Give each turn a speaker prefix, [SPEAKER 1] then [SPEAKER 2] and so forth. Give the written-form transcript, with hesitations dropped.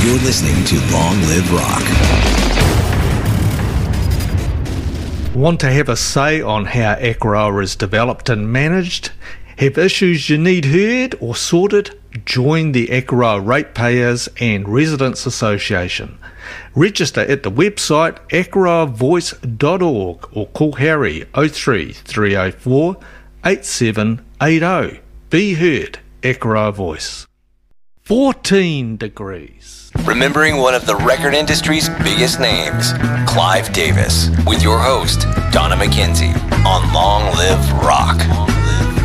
[SPEAKER 1] You're listening to Long Live Rock.
[SPEAKER 2] Want to have a say on how Akaroa is developed and managed? Have issues you need heard or sorted? Join the Akaroa Ratepayers and Residents Association. Register at the website akaroavoice.org or call Harry 03 304 8780. Be heard, Akaroa Voice. 14 degrees.
[SPEAKER 3] Remembering one of the record industry's biggest names, Clive Davis, with your host, Donna McKenzie, on Long Live Rock.